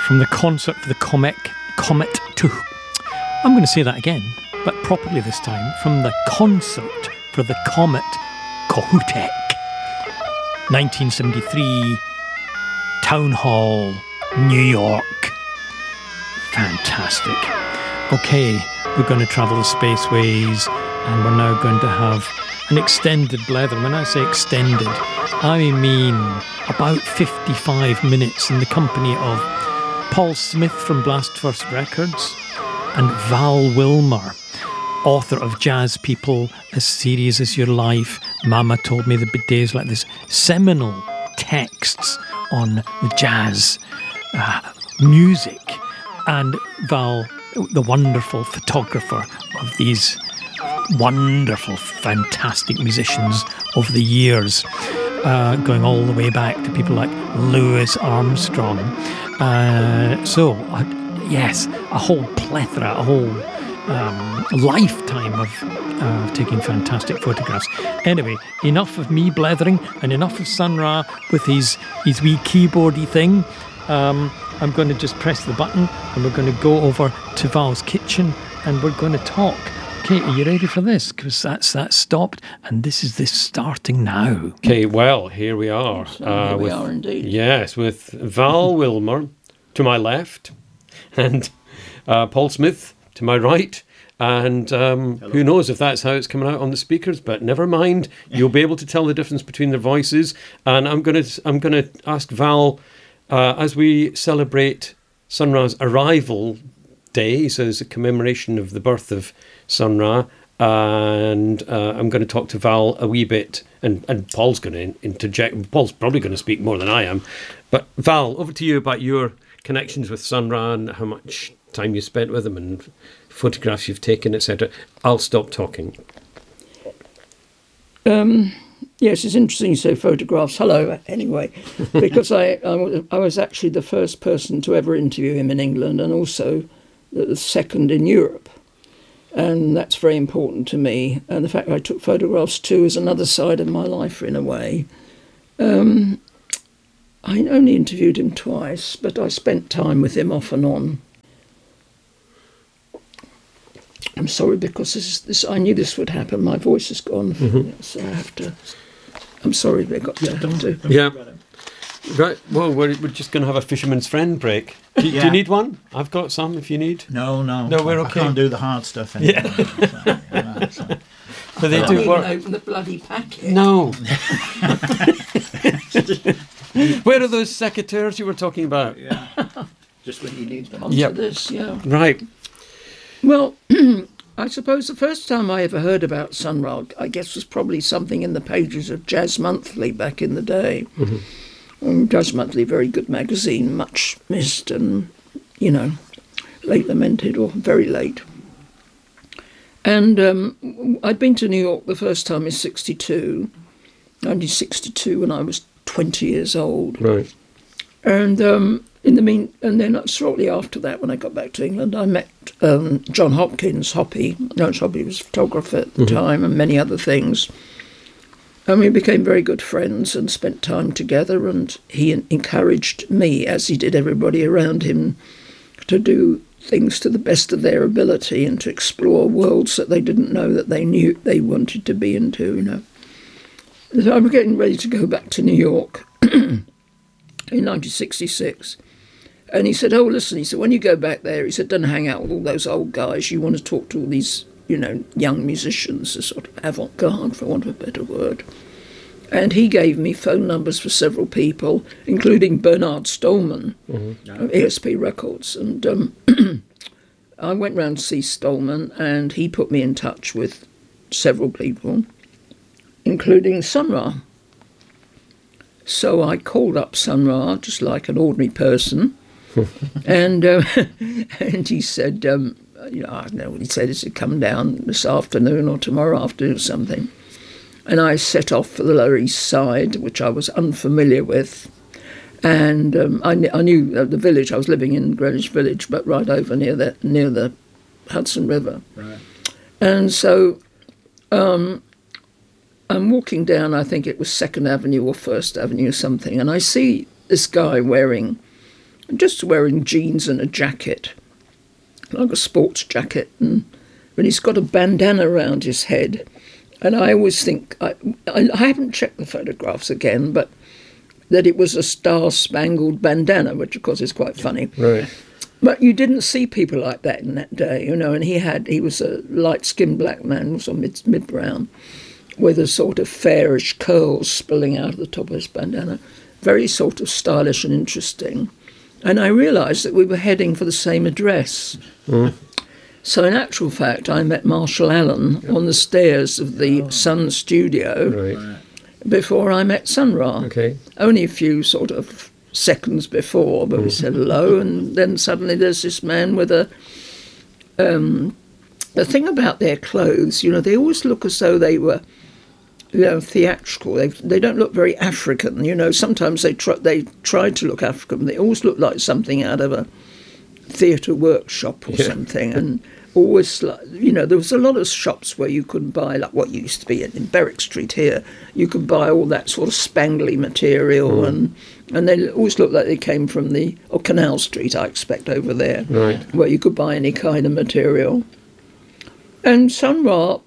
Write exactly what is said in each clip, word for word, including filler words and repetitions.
from the concert for the comic Comet to... I'm going to say that again, but properly this time. From the concert for the Comet Kohoutek. nineteen seventy-three, Town Hall, New York. Fantastic. Okay, we're going to travel the spaceways, and we're now going to have an extended blether. When I say extended, I mean about fifty-five minutes in the company of Paul Smith from Blastfirst Records and Val Wilmer, author of Jazz People, As Serious As Your Life, Mama Told Me There'd Be Days Like This, seminal texts on the jazz uh, music, and Val, the wonderful photographer of these wonderful, fantastic musicians over the years, uh, going all the way back to people like Louis Armstrong. Uh, so, uh, yes, a whole plethora, a whole um, lifetime of uh, taking fantastic photographs. Anyway, enough of me blethering and enough of Sun Ra with his, his wee keyboardy thing. Um, I'm going to just press the button and we're going to go over to Val's kitchen and we're going to talk. Okay, are you ready for this? Because that's that stopped, and this is this starting now. Okay, well, here we are. So uh, here we with, are indeed. Yes, with Val Wilmer to my left, and uh, Paul Smith to my right, and um, who knows if that's how it's coming out on the speakers, but never mind. You'll be able to tell the difference between their voices, and I'm going to I'm going to ask Val, uh, as we celebrate Sun Ra's arrival day, so it's a commemoration of the birth of Sun Ra, and uh, I'm going to talk to Val a wee bit, and, and Paul's going to interject. Paul's probably going to speak more than I am. But Val, over to you about your connections with Sun Ra and how much time you spent with him and photographs you've taken, et cetera. I'll stop talking. Um, yes, it's interesting you say photographs. Hello, anyway, because I, I, I was actually the first person to ever interview him in England, and also the second in Europe. And that's very important to me. And the fact I took photographs too is another side of my life in a way. Um, I only interviewed him twice, but I spent time with him off and on. I'm sorry, because this, is, this I knew this would happen. My voice has gone, mm-hmm. so I have to... I'm sorry, I got to... Yeah, don't, to don't yeah. Right, well, we're, we're just going to have a fisherman's friend break. Do, yeah. do you need one? I've got some if you need. No, no. No, we're okay. I can't do the hard stuff anymore. Yeah. so, you know, so. But they I do can't work. even open the bloody packet. No. Where are those secateurs you were talking about? Yeah. Just when you need them. Onto Yep. this, yeah. Right. Well, I suppose the first time I ever heard about Sun Ra, I guess, was probably something in the pages of Jazz Monthly back in the day. Mm-hmm. Um, Jazz Monthly, very good magazine, much missed and, you know, late lamented or very late. And um, I'd been to New York the first time in sixty-two, nineteen sixty-two, when I was twenty years old. Right. And um, in the mean, and then shortly after that, when I got back to England, I met um, John Hopkins, Hoppy. No, Hoppy was a photographer at the mm-hmm. time, and many other things. And we became very good friends and spent time together, and he encouraged me, as he did everybody around him, to do things to the best of their ability and to explore worlds that they didn't know that they knew they wanted to be into, you know. So I was getting ready to go back to New York in nineteen sixty-six. And he said, oh, listen, he said, when you go back there, he said, don't hang out with all those old guys. You want to talk to all these, you know, young musicians, a sort of avant-garde, for want of a better word. And he gave me phone numbers for several people, including Bernard Stolman mm-hmm. of E S P Records. And um, I went round to see Stolman, and he put me in touch with several people, including Sun Ra. So I called up Sun Ra, just like an ordinary person, and uh, and he said, um, you know, I don't know what he said, he said, come down this afternoon or tomorrow afternoon or something. And I set off for the Lower East Side, which I was unfamiliar with. And um, I, I knew uh, the village. I was living in Greenwich Village, but right over near the, near the Hudson River. Right. And so um, I'm walking down, I think it was Second Avenue or First Avenue or something, and I see this guy wearing just wearing jeans and a jacket, like a sports jacket, and, and he's got a bandana around his head. And I always think, I, I, I haven't checked the photographs again, but that it was a star-spangled bandana, which of course is quite funny. Right. But you didn't see people like that in that day, you know, and he had, he was a light-skinned black man, sort of mid, mid-brown, with a sort of fairish curls spilling out of the top of his bandana. Very sort of stylish and interesting. And I realised that we were heading for the same address. Mm. So in actual fact, I met Marshall Allen on the stairs of the oh. Sun studio right. before I met Sun Ra. Okay. Only a few sort of seconds before, but mm. we said hello, and then suddenly there's this man with a... Um, the thing about their clothes, you know, they always look as though they were... You know, theatrical. They they don't look very African. You know, sometimes they try they tried to look African. They always look like something out of a theatre workshop or yeah. something. And always, like, you know, there was a lot of shops where you could buy, like what used to be in, in Berwick Street here. You could buy all that sort of spangly material, mm. and and they always looked like they came from the or Canal Street, I expect, over there, right. where you could buy any kind of material. And Sun Ra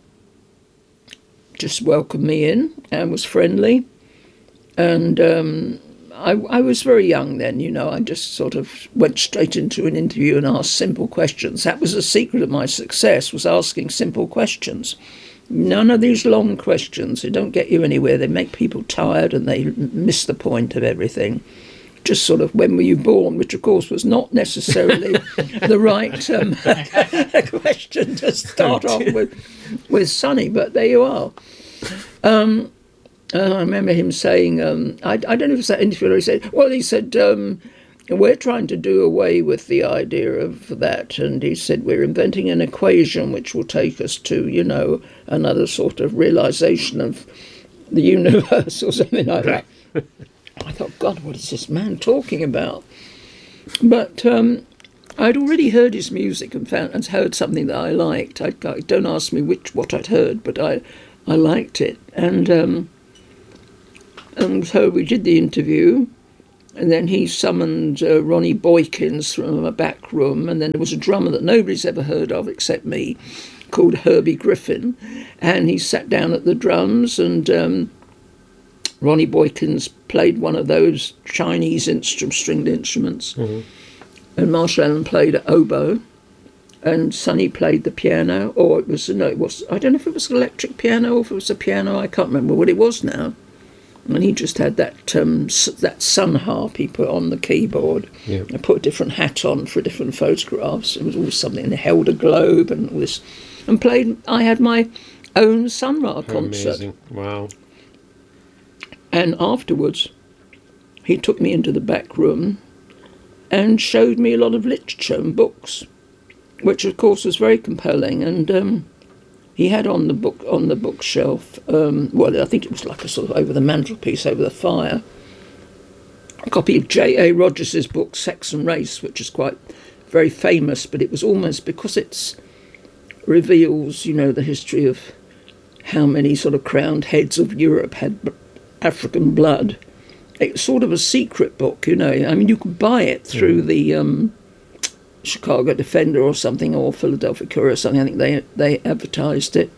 just welcomed me in and was friendly, and um, I, I was very young then, you know. I just sort of went straight into an interview and asked simple questions. That was the secret of my success, was asking simple questions. None of these long questions. They don't get you anywhere. They make people tired and they miss the point of everything. Just sort of, when were you born, which of course was not necessarily the right um, question to start off with, with Sonny, but there you are. Um, uh, I remember him saying, um, I, I don't know if it's that interview where he said, well, he said, um, we're trying to do away with the idea of that. And he said, we're inventing an equation which will take us to, you know, another sort of realisation of the universe or something like that. I thought, God, what is this man talking about? But um, I'd already heard his music and found and heard something that I liked. I, I don't ask me which what I'd heard, but I, I liked it. And um, and so we did the interview, and then he summoned uh, Ronnie Boykins from a back room, and then there was a drummer that nobody's ever heard of except me, called Herbie Griffin, and he sat down at the drums, and um, Ronnie Boykins played one of those Chinese instru- stringed instruments, mm-hmm. and Marshall Allen played an oboe, and Sonny played the piano, or it was, no, it was, I don't know if it was an electric piano or if it was a piano, I can't remember what it was now. And he just had that um, that sun harp he put on the keyboard. Yeah. I put a different hat on for different photographs. It was always something, and he held a globe and all this, and played. I had my own Sun Ra concert. Amazing! Wow. And afterwards, he took me into the back room and showed me a lot of literature and books, which of course was very compelling. And um, he had on the book on the bookshelf, um, well, I think it was like a sort of over the mantelpiece, over the fire, a copy of J A Rogers's book Sex and Race, which is quite very famous, but it was almost, because it reveals, you know, the history of how many sort of crowned heads of Europe had African blood. It's sort of a secret book, you know. I mean, you could buy it through mm. the um, Chicago Defender or something, or Philadelphia Courier or something. I think they they advertised it.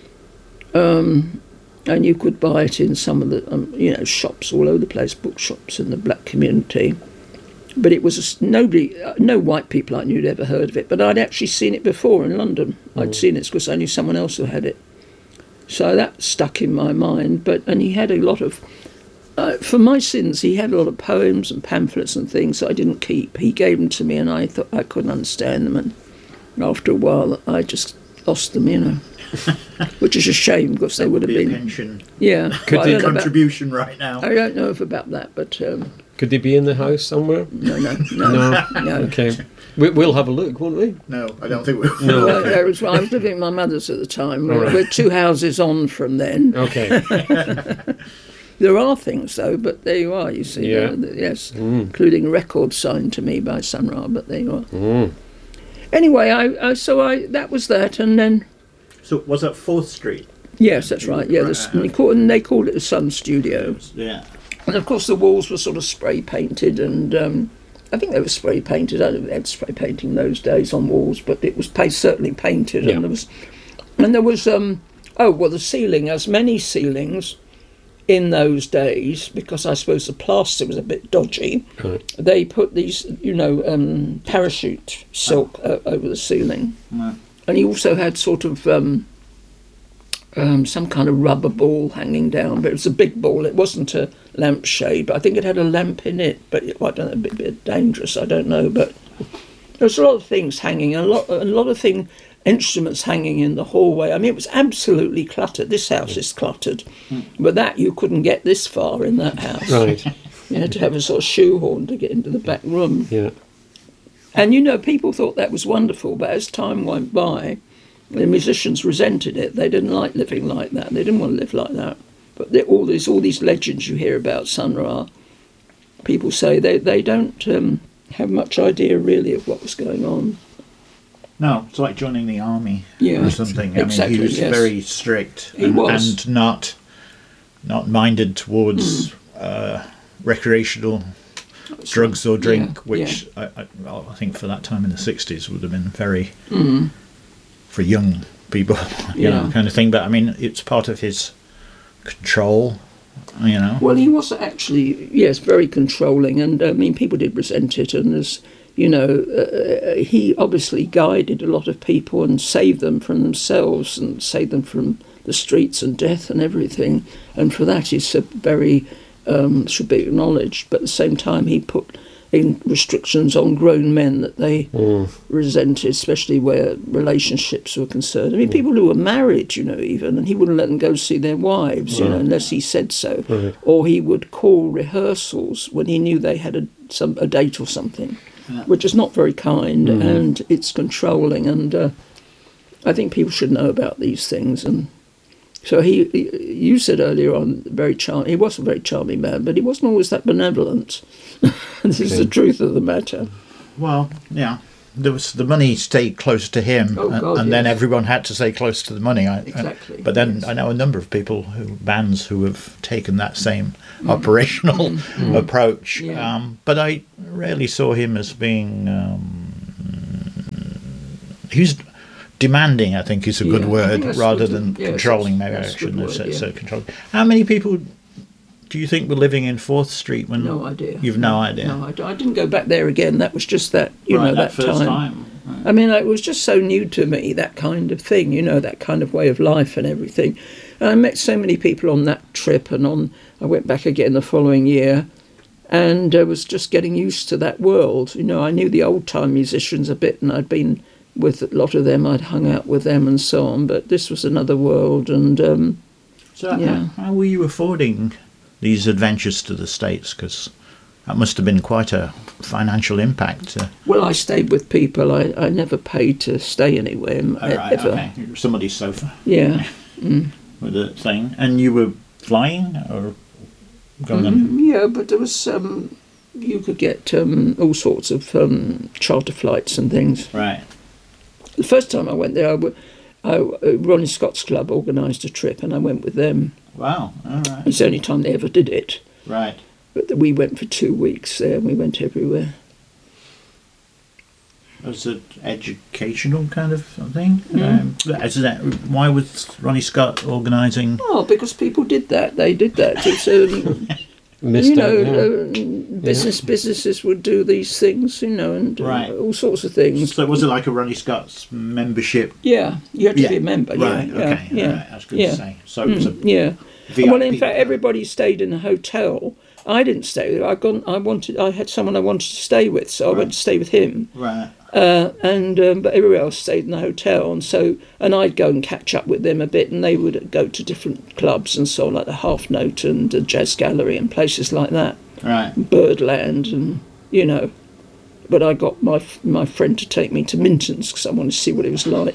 Um, and you could buy it in some of the, um, you know, shops all over the place, bookshops in the black community. But it was a, nobody, no white people I knew had ever heard of it. But I'd actually seen it before in London. Mm. I'd seen it because I knew someone else who had it. So that stuck in my mind. But and he had a lot of, uh, for my sins, he had a lot of poems and pamphlets and things that I didn't keep. He gave them to me, and I thought I couldn't understand them. And after a while, I just lost them, you know, which is a shame, because they would have be been. A pension. Yeah, Could be a contribution about, right now. I don't know if about that, but um, could they be in the house somewhere? No, no, no, no. no. Okay. We, we'll have a look, won't we? No, I don't think we will. No. Well, there was, I was living at my mother's at the time. We're, right. we're two houses on from then. Okay. There are things, though, but there you are, you see. Yeah. Uh, yes, mm. including a record signed to me by Sun Ra, but there you are. Mm. Anyway, I, I so I that was that, and then... So was that fourth Street? Yes, that's right, yeah. Right. The, and, call, and they called it the Sun Studio. Yeah. And, of course, the walls were sort of spray-painted, and... Um, I think they were spray painted. I don't think they had spray painting those days on walls, but it was pa- certainly painted. Yeah. And there was, and there was. Um, oh well, the ceiling, as many ceilings in those days, because I suppose the plaster was a bit dodgy. Right. They put these, you know, um, parachute silk oh. uh, over the ceiling, Right. and he also had sort of. Um, Um, some kind of rubber ball hanging down, but it was a big ball. It wasn't a lampshade, but I think it had a lamp in it. But it, I don't know, a bit, bit dangerous. I don't know, but there was a lot of things hanging, a lot, a lot of thing, instruments hanging in the hallway. I mean, it was absolutely cluttered. This house is cluttered, but that you couldn't get this far in that house. Right. You had to have a sort of shoehorn to get into the back room. Yeah. And you know, people thought that was wonderful, but as time went by, the musicians resented it. They didn't like living like that. They didn't want to live like that. But they, all these all these legends you hear about Sun Ra, people say they, they don't um, have much idea really of what was going on. No, it's like joining the army Yeah, or something. I exactly, mean, he was yes. very strict He and, was. and not not minded towards Mm. uh, recreational drugs or drink, Yeah, which I, I, well, I think for that time in the sixties would have been very Mm. for young people, you Yeah. know, kind of thing. But I mean, it's part of his control, you know. Well, he was actually, yes, very controlling, and I mean, people did resent it, and as you know, uh, he obviously guided a lot of people and saved them from themselves and saved them from the streets and death and everything, and for that he's a very, um, should be acknowledged, but at the same time he put in restrictions on grown men that they Mm. resented, especially where relationships were concerned. I mean, people who were married, you know, even, and he wouldn't let them go see their wives, you know, unless he said so. Right. Or he would call rehearsals when he knew they had a, some, a date or something, Yeah. which is not very kind, and it's controlling, and uh, I think people should know about these things. And so he, he you said earlier on, very charming. He was a very charming man, but he wasn't always that benevolent. This is the truth of the matter. Well, yeah. There was the money stayed close to him, Oh, and, God, and then yes. everyone had to stay close to the money. I, Exactly, I, but then yes. I know a number of people who bands who have taken that same operational approach. Mm. Yeah. Um, but I rarely saw him as being. Um, he was demanding. I think is a Yeah, good I think word that's rather good. than Yes, controlling. that's- Maybe I that's a shouldn't good have said word, so yeah. controlling. How many people do you think were living in Fourth Street when? No idea. You've no idea. No, I, d- I didn't go back there again. That was just that, you know, that, time. Right. I mean, it was just so new to me, that kind of thing, you know, that kind of way of life and everything. And I met so many people on that trip, and on I went back again the following year, and I was just getting used to that world. You know, I knew the old-time musicians a bit, and I'd been with a lot of them, I'd hung out with them and so on, but this was another world, and um, So Yeah. how, how were you affording these adventures to the States? Because that must have been quite a financial impact. Uh, well, I stayed with people. I, I never paid to stay anywhere, m- ever. Somebody's sofa Yeah. with a thing. And you were flying or going on? Mm, yeah, but there was um, you could get um, all sorts of um, charter flights and things. Right. The first time I went there, I, w- I, uh, Ronnie Scott's Club organised a trip, and I went with them. Wow. All right. It's the only time they ever did it. Right. But we went for two weeks there, and we went everywhere. Was it educational kind of thing? Um, is that, why was Ronnie Scott organising? Oh, because people did that. They did that. It's, um, Missed you know, out, yeah. uh, business businesses would do these things, you know, and uh, Right. all sorts of things. So was it like a Ronnie Scott's membership? Yeah, you had to Yeah. be a member. Right. Yeah, Okay. yeah, Right. That's good yeah. to say. So it was a Mm, yeah. V I Well, in P fact, club. everybody stayed in a hotel. I didn't stay there. I gone. I wanted. I had someone I wanted to stay with, so I Right. went to stay with him. Right. Uh, and um, but everybody else stayed in the hotel, and so and I'd go and catch up with them a bit, and they would go to different clubs and so on, like the Half Note and the Jazz Gallery and places like that, Right. Birdland, and you know. But I got my my friend to take me to Minton's because I wanted to see what it was like.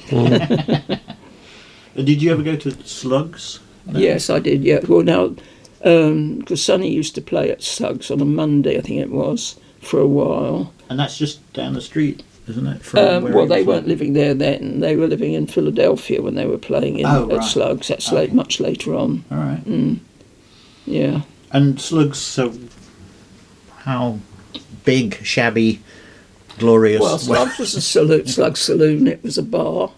Did you ever go to Slugs? No. Yes, I did. Yeah. Well, now, because Sonny used to play at Slugs on a Monday, I think it was, for a while. And that's just down the street, isn't it? From Um, where well, he they was weren't from? living there then. They were living in Philadelphia when they were playing in, Oh, at right. Slugs. That's Okay. late, much later on. All right. Yeah. And Slugs, so how big, shabby, glorious. Well, Slug was a saloon, Slug Saloon. It was a bar.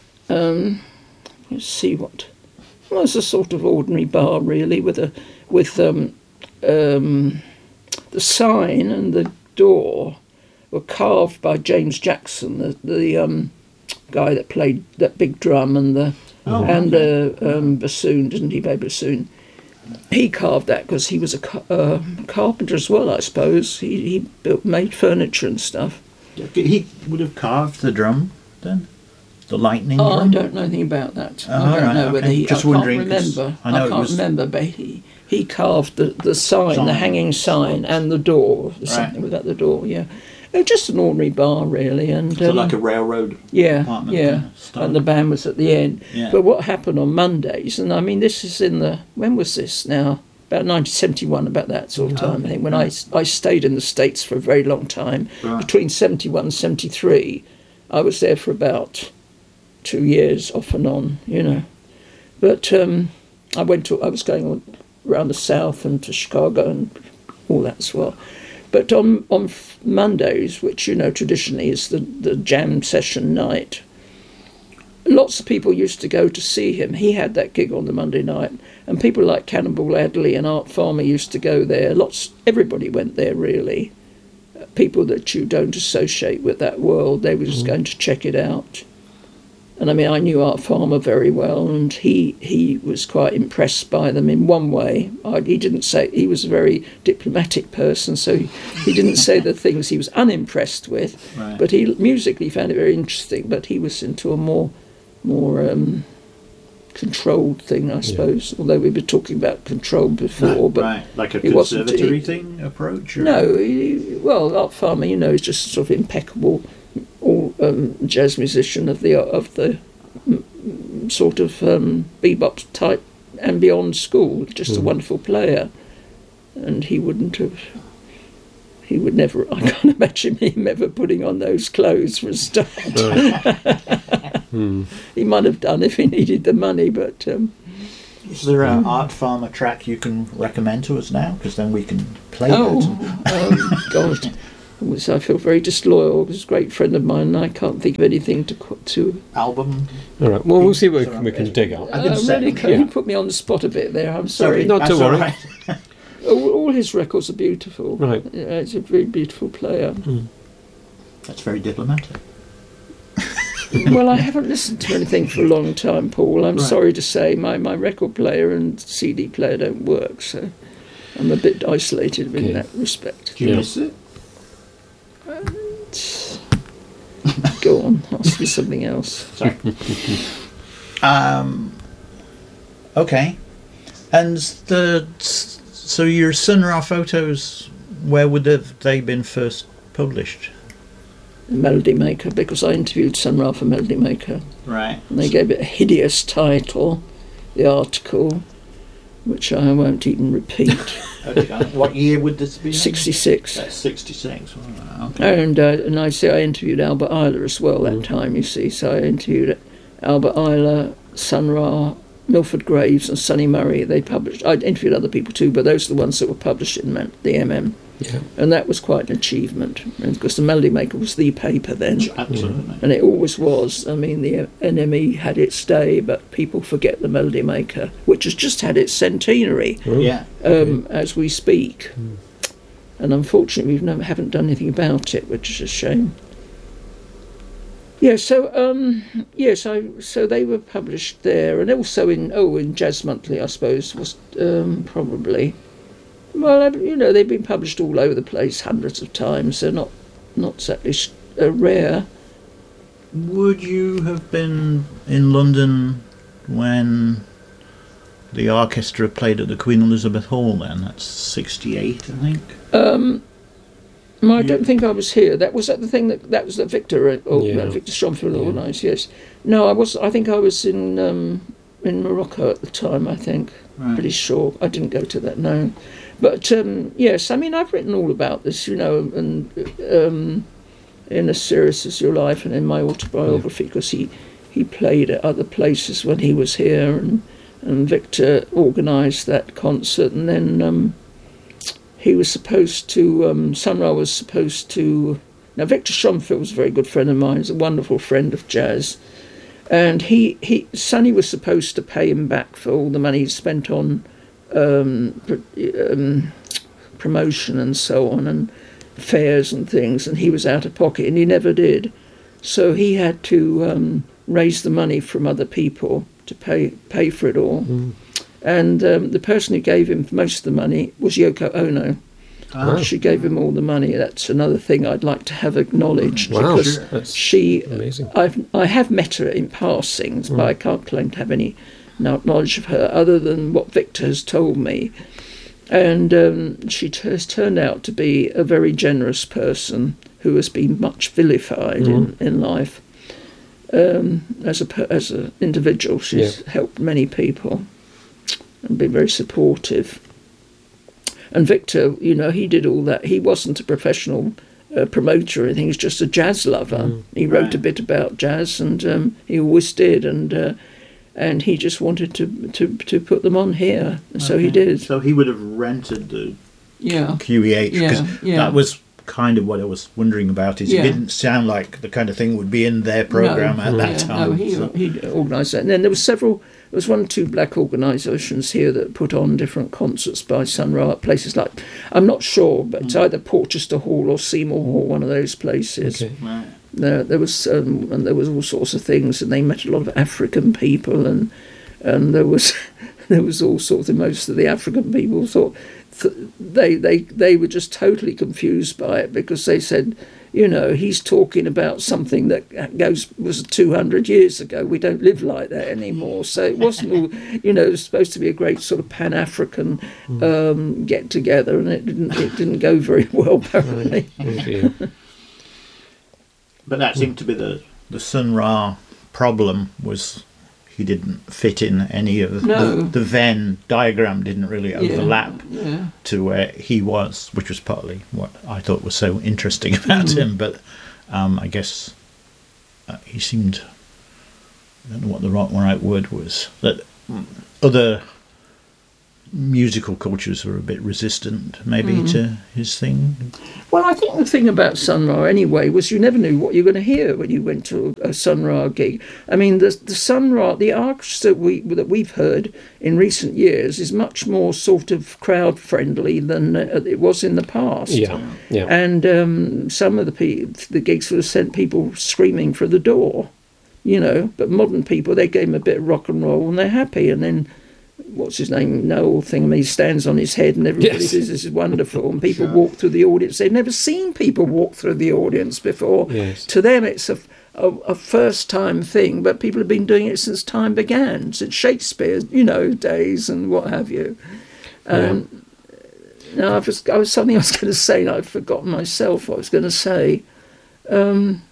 Um, let's see what. Well, it was a sort of ordinary bar, really, with a with um, um, the sign and the door were carved by James Jackson, the, the um, guy that played that big drum and the oh, and the okay. um, bassoon. Didn't he play bassoon? He carved that because he was a ca- uh, carpenter as well, I suppose. He he built, made furniture and stuff. He would have carved the drum then, the lightning oh, drum. I don't know anything about that. Oh, I don't right, know okay. whether he. Just I wondering, can't remember. I, know I it can't was... remember, but he he carved the the sign, sign. the hanging sign, and the door. Right. Something without the door. Yeah. Oh, just an ordinary bar, really, and so um, like a railroad yeah, apartment. Yeah, Kind of and the band was at the end. Yeah. But what happened on Mondays, and I mean, this is in the when was this now? About nineteen seventy-one, about that sort of time. Oh, I think when right. I I stayed in the States for a very long time, right. between seventy-one and seventy-three, I was there for about two years, off and on, you know. But um, I went to I was going around the South and to Chicago and all that as well. But on, on Mondays, which, you know, traditionally is the, the jam session night, lots of people used to go to see him. He had that gig on the Monday night, and people like Cannonball Adderley and Art Farmer used to go there. Lots, everybody went there, really. People that you don't associate with that world, they were just mm. going to check it out. And I mean, I knew Art Farmer very well, and he he was quite impressed by them in one way. I, he didn't say, he was a very diplomatic person, so he, he didn't say the things he was unimpressed with, right. but he musically found it very interesting, but he was into a more more um, controlled thing, I suppose, yeah. although we were talking about control before. No, but right, like a conservatory thing approach? Or? No, he, well, Art Farmer, you know, is just sort of impeccable all um, jazz musician of the of the mm, sort of um, bebop type and beyond school, just mm. a wonderful player, and he wouldn't have. He would never. I can't imagine him ever putting on those clothes for a start. hmm. He might have done if he needed the money, but. Um, Is there an mm. Art Farmer track you can recommend to us now? Because then we can play oh, that. um, God. I feel very disloyal. He's a great friend of mine, and I can't think of anything to to album. All right. Well, we'll see what we can dig out. I uh, really, can yeah. you put me on the spot a bit there? I'm sorry. Not to worry. Right. all, all his records are beautiful. Right. Yeah, he's a very beautiful player. Mm. That's very diplomatic. Well, I haven't listened to anything for a long time, Paul. I'm right. sorry to say my, my record player and C D player don't work, so I'm a bit isolated in okay. that respect. Do you yeah. miss it? Go on, ask me something else. Sorry. um, okay. And the so your Sun Ra photos, where would have they been first published? Melody Maker, because I interviewed Sun Ra for Melody Maker. Right. And they gave it a hideous title, the article, which I won't even repeat. Okay. What year would this be? sixty-six. That's sixty-six. Oh, okay. And uh, and I say I interviewed Albert Ayler as well that mm. time, you see. So I interviewed Albert Ayler, Sun Ra, Milford Graves and Sonny Murray. They published. I interviewed other people too, but those are the ones that were published in the M M. Yeah. And that was quite an achievement, because the Melody Maker was the paper then. Absolutely. And it always was. I mean, the N M E had its day, but people forget the Melody Maker, which has just had its centenary oh. yeah. um, okay. as we speak. Mm. And unfortunately, we never haven't done anything about it, which is a shame. Yeah, so um, yes, I so they were published there, and also in oh in Jazz Monthly, I suppose was um, probably. Well, you know, they've been published all over the place hundreds of times. They're not not exactly uh, rare. Would you have been in London when the orchestra played at the Queen Elizabeth Hall then? That's sixty-eight, I think. Um, no, I don't think I was here. That was that the thing that that was that Victor or yeah. uh, Victor Stromfield yeah. organised. Yes. No, I was. I think I was in um, in Morocco at the time. I think. Right. Pretty sure. I didn't go to that. No. But um, yes, I mean, I've written all about this, you know, and um, in As Serious as Your Life and in my autobiography, because yeah. he, he played at other places when he was here, and, and Victor organised that concert, and then um, he was supposed to, um, Sun Ra was supposed to, now Victor Schonfield was a very good friend of mine, he's a wonderful friend of jazz, and he, he Sonny was supposed to pay him back for all the money he spent on um, um, promotion and so on, and fairs and things, and he was out of pocket, and he never did. So he had to um, raise the money from other people to pay pay for it all. Mm. And um, the person who gave him most of the money was Yoko Ono. Oh. She gave him all the money. That's another thing I'd like to have acknowledged. Wow, because that's she, amazing. I've I have met her in passing, mm. but I can't claim to have any knowledge of her other than what Victor has told me. And um, she t- has turned out to be a very generous person who has been much vilified mm. in, in life. Um, as a as an individual, she's yeah. helped many people and been very supportive. And Victor, you know, he did all that. He wasn't a professional uh, promoter or anything. He's just a jazz lover. Mm. He wrote right. a bit about jazz, and um, he always did. And uh, and he just wanted to to to put them on here, okay. so he did. So he would have rented the yeah. Q E H because yeah, yeah. that was kind of what I was wondering about. Is yeah. it didn't sound like the kind of thing would be in their program no, at that yeah, time. No, he so. he organised that, and then there was several. There was one or two black organisations here that put on different concerts by Sun Ra at places like, I'm not sure, but mm. either Porchester Hall or Seymour Hall, one of those places. Okay. Right. There, there was um, and there was all sorts of things, and they met a lot of African people, and and there was there was all sorts of most of the African people thought th- they they they were just totally confused by it, because they said, you know, he's talking about something that goes was two hundred years ago. We don't live like that anymore. So it wasn't all, you know, it was supposed to be a great sort of Pan-African um, get together, and it didn't it didn't go very well apparently. But that seemed to be the the Sun Ra problem, was he didn't fit in any of no. the, the Venn diagram didn't really overlap yeah, yeah. to where he was, which was partly what I thought was so interesting about mm. him. But um, I guess uh, he seemed, I don't know what the right, right word was, that other musical cultures were a bit resistant maybe mm. to his thing. Well, I think the thing about Sun Ra anyway was you never knew what you were going to hear when you went to a Sun Ra gig. I mean, the the Sun Ra, the orchestra that we that we've heard in recent years is much more sort of crowd friendly than uh, it was in the past. Yeah, yeah. And um, some of the pe- the gigs would have sent people screaming for the door, you know. But modern people, they gave them a bit of rock and roll and they're happy, and then. What's his name? Noel thing. I mean, he stands on his head and everybody yes. says this is wonderful. And people sure. walk through the audience. They've never seen people walk through the audience before. Yes. To them, it's a, a, a first-time thing, but people have been doing it since time began, since Shakespeare's, you know, days and what have you. Um, yeah. Now, I was, I was something I was going to say, and I've forgotten myself what I was going to say. Um,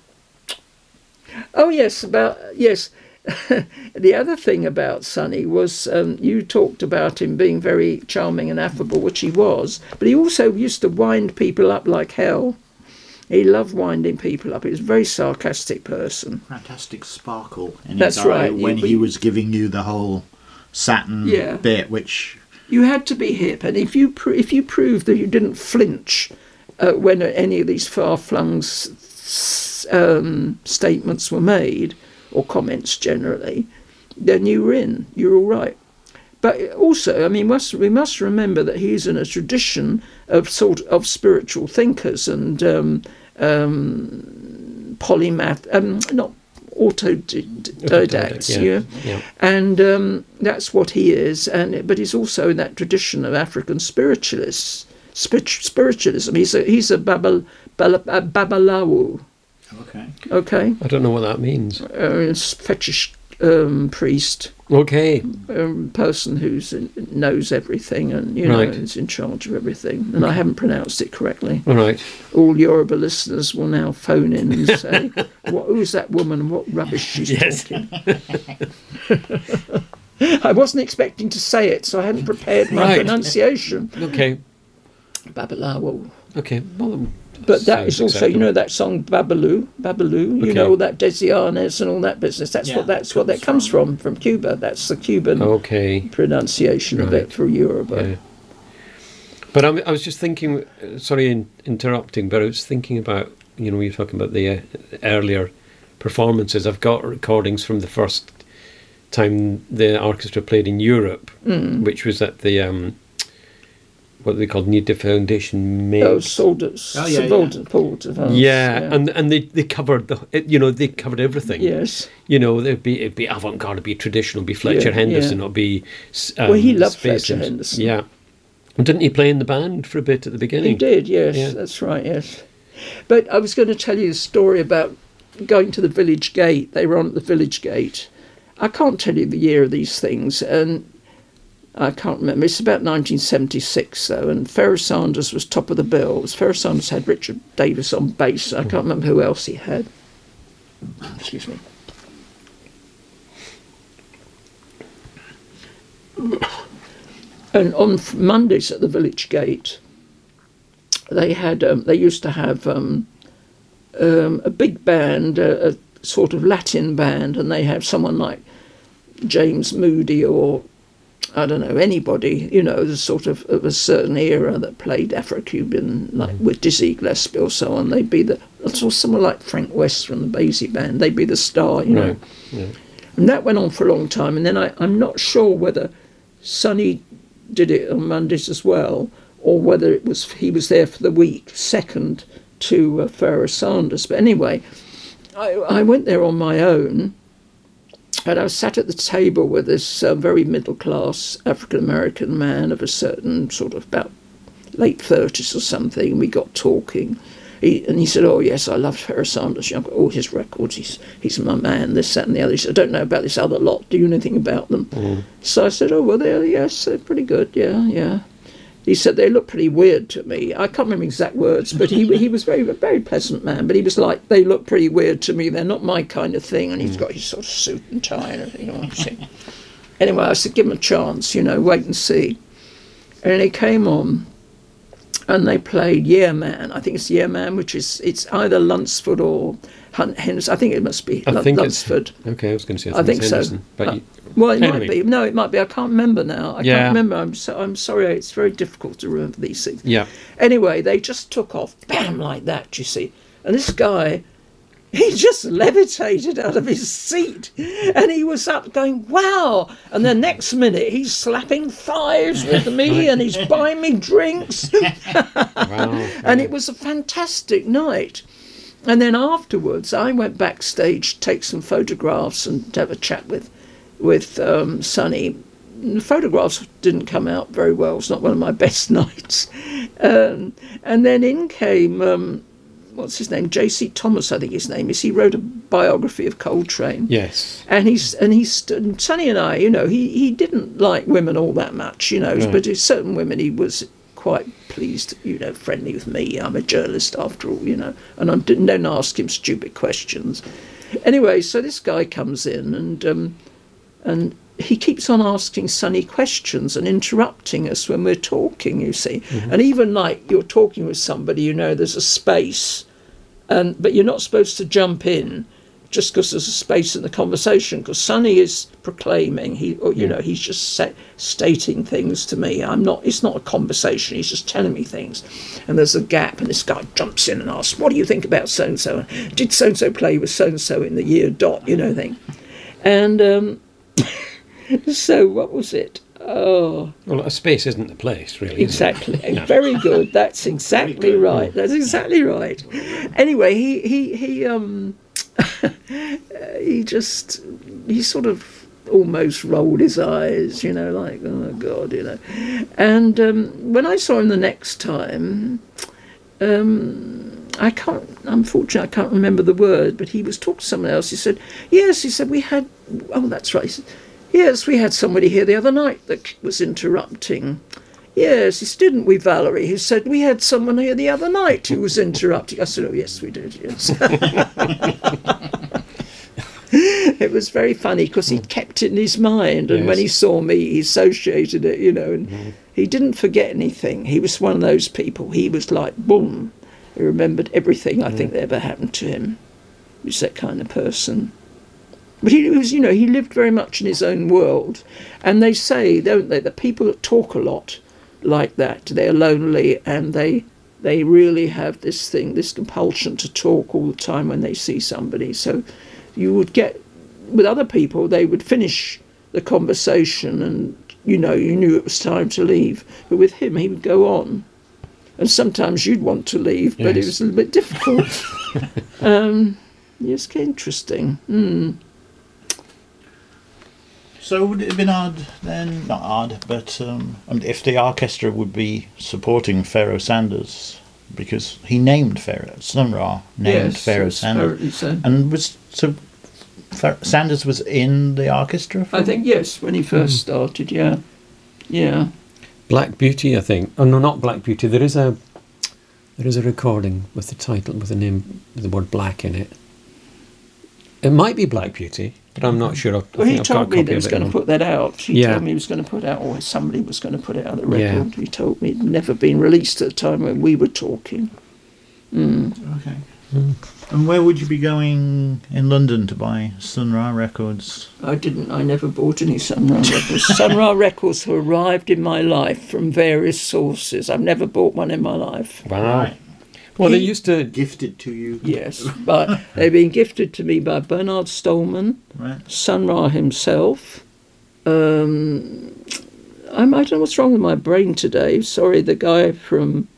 oh yes, about yes. The other thing about Sonny was um, you talked about him being very charming and affable, which he was, but he also used to wind people up like hell. He loved winding people up. He was a very sarcastic person. Fantastic sparkle in That's his eye right. when you, he was giving you the whole Saturn yeah. bit, which... You had to be hip, and if you pr- if you proved that you didn't flinch uh, when any of these far-flung s- um, statements were made, or comments generally, then you were in, you're all right. But also, I mean, must, we must remember that he's in a tradition of sort of spiritual thinkers and um, um, polymath, um, not autodidacts, yeah. yeah? yeah. And um, that's what he is. And but he's also in that tradition of African spiritualists, spiritualism. He's a he's a babal, babal, a babalawo. Okay. Okay. I don't know what that means. Uh, fetish um, priest. Okay. Um, person who knows everything and you know right. is in charge of everything. And I haven't pronounced it correctly. All right. All Yoruba listeners will now phone in and say, "What? Who's that woman? What rubbish she's yes. talking?" I wasn't expecting to say it, so I hadn't prepared my right. pronunciation. Okay. Babalawo. Okay. Well, but that is also, acceptable. you know, that song Babalu, Babalu. Okay. You know, all that Desianes and all that business. That's yeah, what that's what that comes from. from from Cuba. That's the Cuban okay. pronunciation right. of it for Yoruba. Yeah. But I, I was just thinking, uh, sorry in, interrupting, but I was thinking about, you know, you're talking about the uh, earlier performances. I've got recordings from the first time the orchestra played in Europe, Mm. which was at the, um, what they called Need the Foundation Make. Oh, Soldiers. Oh, yeah, yeah. Yeah, and and they, they covered the, it, you know, they covered everything. Yes. You know, it'd be it'd be avant-garde, it'd be traditional, it'd be Fletcher Yeah, Henderson, yeah. it'd be. Um, Well, he loved Space Fletcher and- Henderson. Yeah. And didn't he play in the band for a bit at the beginning? He did, yes, Yeah. that's right, yes. But I was going to tell you a story about going to the village gate. They were on at the village gate. I can't tell you the year of these things, and I can't remember. It's about nineteen seventy-six, though, and Ferris Sanders was top of the bill. Ferris Sanders had Richard Davis on bass. I can't remember who else he had. Excuse me. And on Mondays at the village gate, they had um, they used to have um, um, a big band, a, a sort of Latin band, and they had someone like James Moody or I don't know anybody, you know, the sort of of a certain era that played Afro-Cuban, like with Dizzy Gillespie or so on. They'd be the or someone like Frank West from the Basie band. They'd be the star, you know. Right. Yeah. And that went on for a long time. And then I, I'm not sure whether Sonny did it on Mondays as well, or whether it was he was there for the week, second to uh, Ferris Sanders. But anyway, I, I went there on my own, and I was sat at the table with this uh, very middle-class African-American man of a certain sort of about late thirties or something, and we got talking. He, and he said, oh, yes, I love Ferris Sanders. I've got all his records. He's he's my man, this, that, and the other. He said, I don't know about this other lot. Do you know anything about them? Mm. So I said, oh, well, they're, yes, they're pretty good, yeah, yeah. He said, they look pretty weird to me. I can't remember exact words, but he he was very, very pleasant man. But he was like, they look pretty weird to me. They're not my kind of thing. And he's got his sort of suit and tie and everything. Anyway, I said, give him a chance, you know, wait and see. And he came on. And they played Yeah Man. I think it's Yeah Man, which is it's either Lunsford or Hunt Henderson. I think it must be I Lun- think Lunsford. it's okay. I was going to say I think it's so. Henderson, but Uh, you, Well, it anyway. might be. No, it might be. I can't remember now. I Yeah. can't remember. I'm so I'm sorry. It's very difficult to remember these things. Yeah. Anyway, they just took off, bam, like that. You see, and this guy. He just levitated out of his seat, and he was up going, wow. And the next minute, he's slapping thighs with me, and he's buying me drinks. Wow. And it was a fantastic night. And then afterwards, I went backstage to take some photographs and to have a chat with, with um, Sonny. The photographs didn't come out very well. It's not one of my best nights. Um, and then in came... Um, what's his name? J C Thomas, I think his name is. He wrote a biography of Coltrane. Yes. And he's and he's Sonny and I, you know, he, he didn't like women all that much, you know, Right. but with certain women he was quite pleased, you know, friendly with me. I'm a journalist after all, you know, and I didn't don't ask him stupid questions. Anyway, so this guy comes in and um, and he keeps on asking Sonny questions and interrupting us when we're talking, you see. Mm-hmm. And even like you're talking with somebody, you know, there's a space. And but you're not supposed to jump in just because there's a space in the conversation. Because Sonny is proclaiming, he, or you Yeah. know, he's just sa- stating things to me. I'm not. It's not a conversation. He's just telling me things. And there's a gap, and this guy jumps in and asks, "What do you think about so and so? Did so and so play with so and so in the year dot?" You know, thing. And um, so what was it? Oh. Well, a space isn't the place, really. is it? Exactly. Very good. That's exactly good. right. That's exactly right. Anyway, he he he um he just he sort of almost rolled his eyes, you know, like oh God, you know. And um, when I saw him the next time, um, I can't. Unfortunately, I can't remember the word, but he was talking to someone else. He said, "Yes," he said, "we had." Oh, that's right. He said, yes, we had somebody here the other night that was interrupting. Yes, he said, didn't we, Valerie? He said, we had someone here the other night who was interrupting. I said, oh, yes, we did, yes. It was very funny because he kept it in his mind, and Yes. when he saw me, he associated it, you know, and Mm-hmm. he didn't forget anything. He was one of those people. He was like, boom. He remembered everything I think that ever happened to him. He was that kind of person. But he was, you know, he lived very much in his own world. And they say, don't they, that people that talk a lot like that. They're lonely, and they they really have this thing, this compulsion to talk all the time when they see somebody. So you would get, with other people, they would finish the conversation and, you know, you knew it was time to leave. But with him, he would go on. And sometimes you'd want to leave, but Yes. it was a little bit difficult. um, it's interesting. Mm. So would it have been odd then? Not odd, but um, I mean, if the orchestra would be supporting Pharaoh Sanders, because he named Pharaoh, Sun Ra named Yes, Pharaoh that's Sanders, apparently so. and was so Pharaoh Sanders was in the orchestra. For I think, yes, when he first started, yeah. Yeah. Black Beauty, I think. Oh no, not Black Beauty. There is a there is a recording with the title, with the name, with the word black in it. It might be Black Beauty, but I'm not sure. I Well, think he I've told got a me copy that he was of it going to on- put that out. He Yeah. told me he was going to put out, or somebody was going to put out the Yeah. record. He told me it had never been released at the time when we were talking. Okay. And where would you be going in London to buy Sun Ra records? I didn't, I never bought any Sun Ra records. Sun Ra records have arrived in my life from various sources. I've never bought one in my life. Wow. Well, they He- used to. Gifted to you. Yes, but they've been gifted to me by Bernard Stolman, Right. Sun Ra himself. Um, I'm, I don't know what's wrong with my brain today. Sorry, the guy from,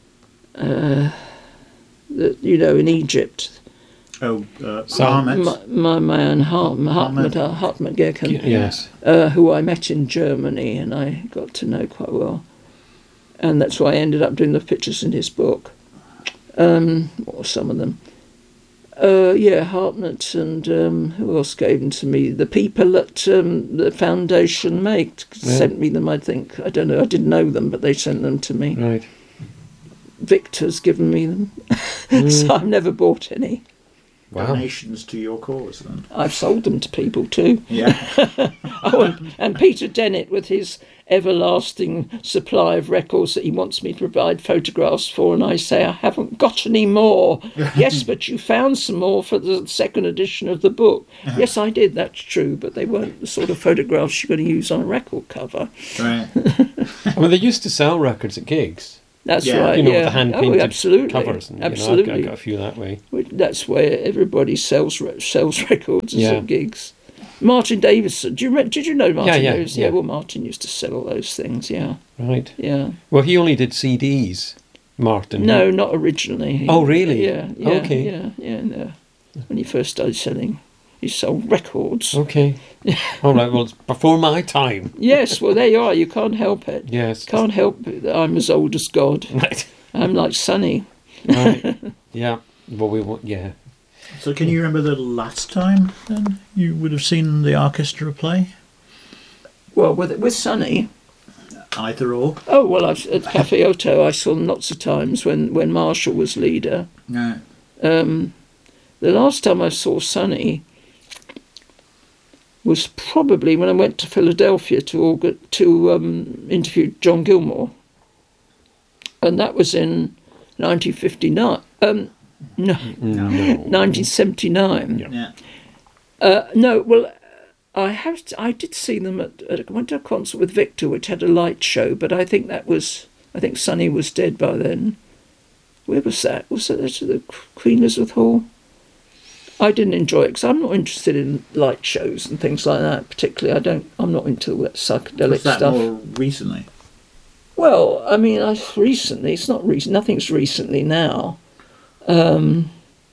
uh, the, you know, in Egypt. Oh, uh, So- Ahmed. My, my man, Hartmut, Ahmed. Hartmut, Hartmut Gekken, Yes. uh, who I met in Germany and I got to know quite well. And that's why I ended up doing the pictures in his book. Um, or some of them. Uh, yeah, Hartmut and um, who else gave them to me? The people at um, the foundation make sent me them, I think. I don't know, I didn't know them, but they sent them to me. Right. Victor's given me them. So I've never bought any. Wow. Donations to your cause, then. I've sold them to people too. Yeah. Oh, and, and Peter Dennett with his everlasting supply of records that he wants me to provide photographs for, and I say, I haven't got any more. Yes, but you found some more for the second edition of the book. Yes, I did, that's true, but they weren't the sort of photographs you're going to use on a record cover. Right. I mean, they used to sell records at gigs. That's Yeah. right, You know, yeah. with the hand oh, painted absolutely. covers. And, absolutely. You know, I've, got, I've got a few that way. Well, that's where everybody sells re- sells records is Yeah. at gigs. Martin Davison, do you re- did you know Martin Yeah, yeah, Davison? yeah. Well, Martin used to sell all those things. Yeah, Right. yeah. Well, he only did C Ds, Martin. No, not originally. He- Oh, really? Yeah, yeah, Okay. yeah, yeah. No. When he first started selling, he sold records. Okay. All right. Well, it's before my time. Yes, well, there you are. You can't help it. Yes. Can't help it that I'm as old as God. Right. I'm like Sonny. Right. Yeah. Well, we want. Yeah. So can you remember the last time, then, you would have seen the orchestra play? Well, with with Sonny. Either or? Oh well, I've, at Cafe Oto, I saw them lots of times when when Marshall was leader. No. Um, the last time I saw Sonny was probably when I went to Philadelphia to orga- to um, interview John Gilmore, and that was in nineteen fifty-nine. Um, no, No. nineteen seventy-nine. Yeah. Yeah. Uh, no, well, I have. To, I did see them at, at. I went to a concert with Victor, which had a light show, but I think that was. I think Sonny was dead by then. Where was that? Was that at the Queen Elizabeth Hall? I didn't enjoy it because I'm not interested in light shows and things like that. Particularly, I don't. I'm not into that psychedelic Was that stuff. more recently? Well, I mean, I recently. It's not recent. Nothing's recently now. Um,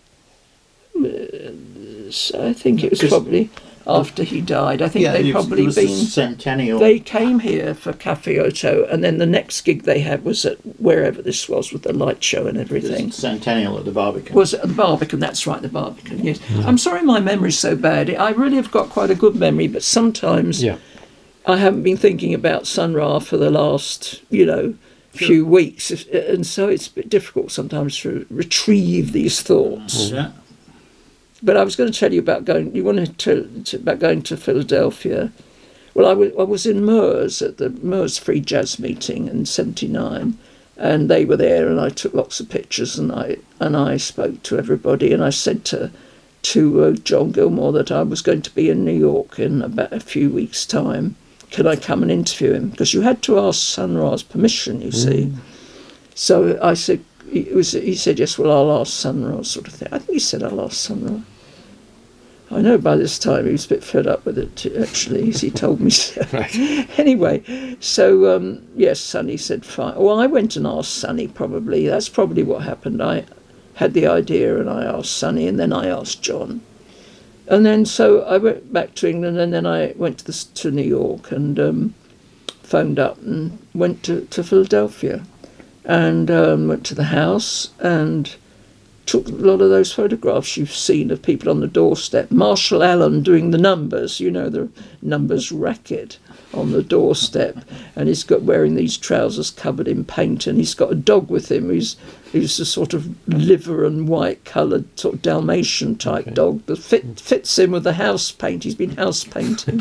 so I think it was Because- probably after he died. I think yeah, they'd it was- probably it was been. the centennial. They came here for Cafe Oto, and then the next gig they had was at wherever this was with the light show and everything. the centennial at the Barbican. Was at the Barbican, that's right, the Barbican, yes. I'm sorry my memory's so bad. I really have got quite a good memory, but sometimes Yeah. I haven't been thinking about Sun Ra for the last, you know, few weeks, if- and so it's a bit difficult sometimes to retrieve these thoughts. Yeah. But I was going to tell you about going. You wanted to, to about going to Philadelphia. Well, I, w- I was in Meurs at the Meurs Free Jazz meeting in seventy-nine, and they were there, and I took lots of pictures, and I and I spoke to everybody, and I said to to uh, John Gilmore that I was going to be in New York in about a few weeks' time, can I come and interview him? Because you had to ask Sun Ra's permission, you see. Mm. So I said, it was, he said, yes, well, I'll ask Sun Ra, sort of thing. I think he said, I'll ask Sun Ra. I know by this time he was a bit fed up with it, actually, as he told me so. Right. Anyway, so, um, yes, Sonny said, fine. Well, I went and asked Sonny, probably. That's probably what happened. I had the idea and I asked Sonny, and then I asked John. And then so I went back to England, and then I went to, the, to New York and um, phoned up and went to, to Philadelphia. And um, went to the house and took a lot of those photographs you've seen of people on the doorstep. Marshall Allen doing the numbers, you know, the numbers racket on the doorstep. And he's got wearing these trousers covered in paint, and he's got a dog with him who's, who's a sort of liver and white coloured sort of Dalmatian type okay. dog that fit, fits in with the house paint. He's been house painting.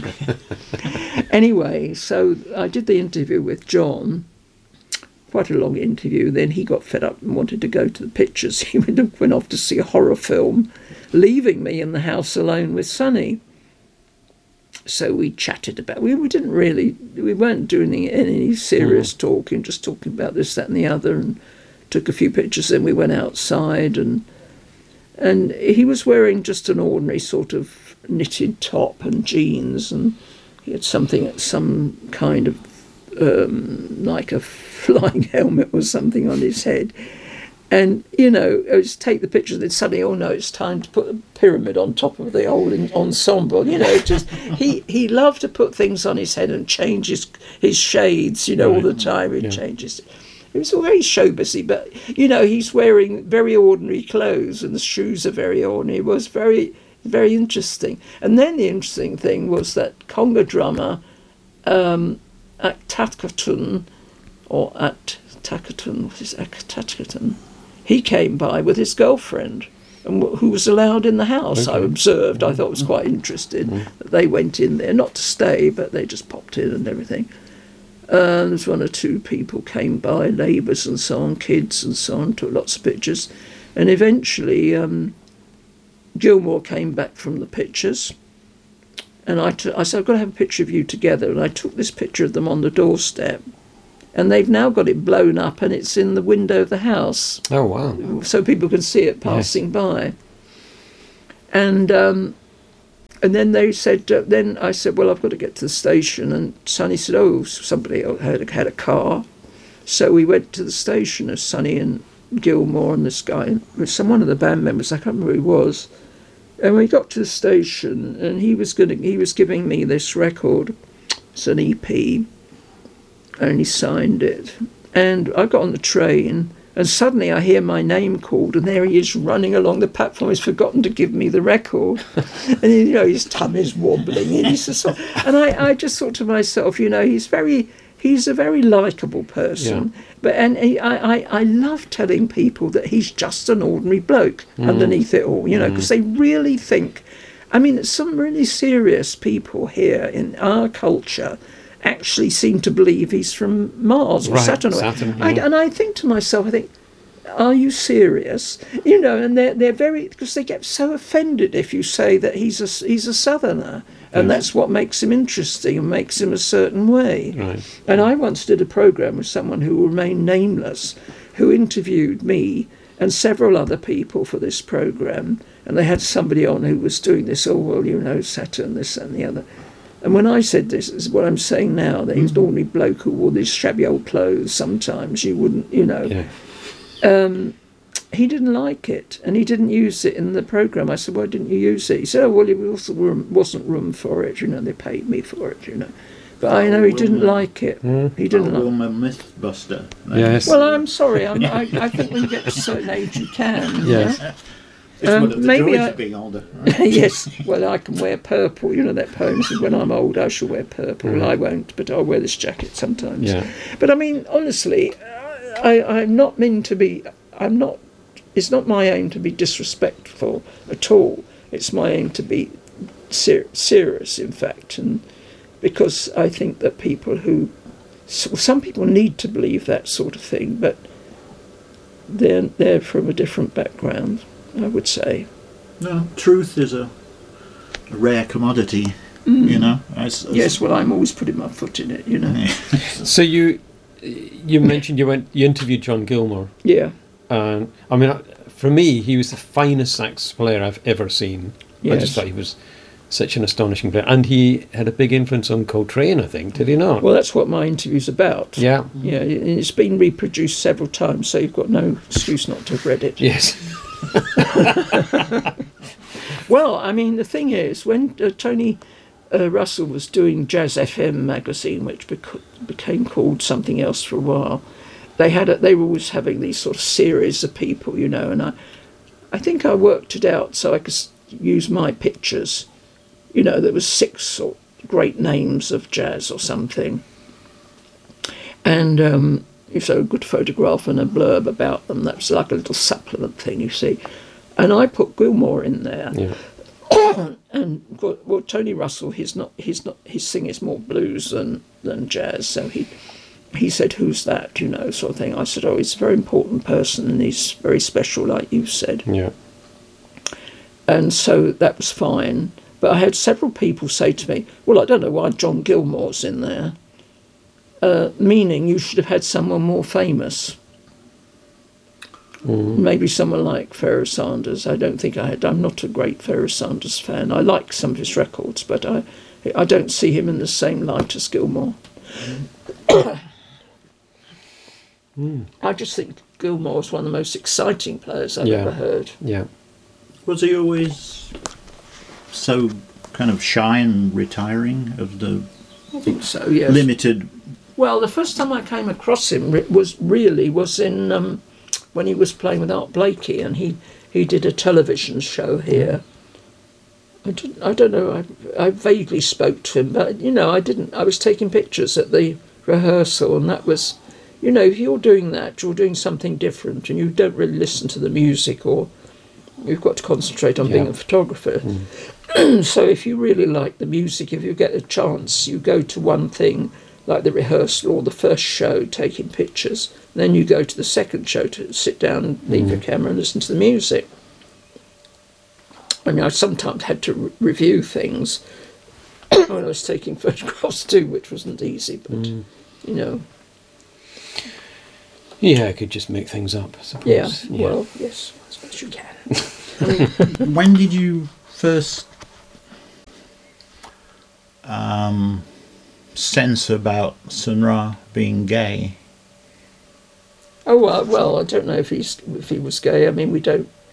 Anyway, so I did the interview with John. Quite a long interview. Then he got fed up and wanted to go to the pictures. He went, went off to see a horror film, leaving me in the house alone with Sonny. So we chatted about, we, we didn't really, we weren't doing any, any serious mm. talking, just talking about this, that and the other, and took a few pictures. Then we went outside, and and he was wearing just an ordinary sort of knitted top and jeans, and he had something, some kind of, um, like a flying helmet or something on his head. And, you know, I just take the picture, then suddenly, oh no, it's time to put a pyramid on top of the old ensemble. You know, just he, he loved to put things on his head and change his, his shades, you know, right. all the time. He yeah. changes. He was all very show busy, but, you know, he's wearing very ordinary clothes and the shoes are very ordinary. It was very, very interesting. And then the interesting thing was that conga drummer um, at Takatun, or at Takatun, what is Takatun? He came by with his girlfriend, and who was allowed in the house. Okay. I observed. I thought it was quite interesting mm. that they went in there, not to stay, but they just popped in and everything. Uh, there's one or two people came by, neighbours and so on, kids and so on, took lots of pictures. And eventually um, Gilmore came back from the pictures, and I, t- I said, I've got to have a picture of you together. And I took this picture of them on the doorstep. And they've now got it blown up, and it's in the window of the house. Oh, wow. So people can see it passing yes. by. And um, and then they said, uh, then I said, well, I've got to get to the station. And Sonny said, oh, somebody had, had a car. So we went to the station of Sonny and Gilmore and this guy, some one of the band members, I can't remember who he was. And we got to the station, and he was going to, he was giving me this record. It's an E P. And he signed it. And I got on the train, and suddenly I hear my name called, and there he is running along the platform. He's forgotten to give me the record. And, you know, his tummy's wobbling. And, he's just, and I, I just thought to myself, you know, he's very, he's a very likeable person. Yeah. But and he, I, I, I love telling people that he's just an ordinary bloke mm. underneath it all, you know, because mm. they really think, I mean, some really serious people here in our culture actually seem to believe he's from Mars or right, Saturn. Saturn yeah. I, and I think to myself, I think, are you serious? You know, and they're they're very, because they get so offended if you say that he's a he's a Southerner, and yes. that's what makes him interesting and makes him a certain way. Right. And I once did a program with someone who will remain nameless, who interviewed me and several other people for this program, and they had somebody on who was doing this. Oh well, you know, Saturn, this and the other. And when I said this, is what I'm saying now, that he's an ordinary bloke who wore these shabby old clothes sometimes, you wouldn't, you know. Yeah. Um, he didn't like it, and he didn't use it in the programme. I said, why didn't you use it? He said, oh, well, it wasn't room for it, you know, they paid me for it, you know. But oh, I know he Wilma. didn't like it. Mm. He didn't oh, like Wilma Mythbuster. Yes. Well, I'm sorry, I'm, I, I think when you get to a certain age you can. Yes. You know? It's um, one of the maybe joys I, of being older. Right? Yes, well, I can wear purple. You know that poem says, when I'm old, I shall wear purple. Mm. Well, I won't, but I'll wear this jacket sometimes. Yeah. But I mean, honestly, I, I'm not mean to be, I'm not, it's not my aim to be disrespectful at all. It's my aim to be ser- serious, in fact, and because I think that people who, some people need to believe that sort of thing, but they're, they're from a different background, I would say. No, truth is a, a rare commodity. You know, as, as, Yes, well, I'm always putting my foot in it, you know. So you you mentioned you went you interviewed John Gilmore, Yeah. and I mean, for me, he was the finest sax player I've ever seen. I Yes. just thought he was such an astonishing player, and he had a big influence on Coltrane, I think. Did he not? Well, that's what my interview's about. yeah. Yeah, and it's been reproduced several times, so you've got no excuse not to have read it. Yes. Well, I mean, the thing is, when uh, Tony uh, Russell was doing Jazz F M magazine, which bec- became called something else for a while, they had a, they were always having these sort of series of people, you know, and I, I think I worked it out so I could s- use my pictures. You know, there was six or great names of jazz or something, and um, if so, a good photograph and a blurb about them. That was like a little supplement thing, you see. And I put Gilmore in there. Yeah. And well, Tony Russell, he's not, he's not, his singing is more blues than than jazz. So he he said, "Who's that?" You know, sort of thing. I said, "Oh, he's a very important person, and he's very special, like you said." Yeah. And so that was fine. But I had several people say to me, "Well, I don't know why John Gilmore's in there," uh, meaning you should have had someone more famous. Mm. Maybe someone like Pharoah Sanders. I don't think I had. I'm not a great Pharoah Sanders fan. I like some of his records, but I, I don't see him in the same light as Gilmore. Mm. I just think Gilmore's one of the most exciting players I've Yeah. ever heard. Yeah. was he always so kind of shy and retiring of the I think so. Yes. limited? Well, the first time I came across him re- was really was in um, when he was playing with Art Blakey, and he, he did a television show here. I don't, I don't know. I I vaguely spoke to him, but you know, I didn't. I was taking pictures at the rehearsal, and that was, you know, if you're doing that, you're doing something different, and you don't really listen to the music, or you've got to concentrate on being Yeah. a photographer. So if you really like the music, if you get a chance, you go to one thing like the rehearsal or the first show taking pictures, then you go to the second show to sit down and leave your camera and listen to the music. I mean, I sometimes had to re- review things when I was taking photographs too, which wasn't easy, but Mm. you know, Yeah, I could just make things up, I suppose. yeah, well, yes, I suppose you can. When did you first um, sense about Sun Ra being gay? Oh well, well, I don't know if he's if he was gay. I mean, we don't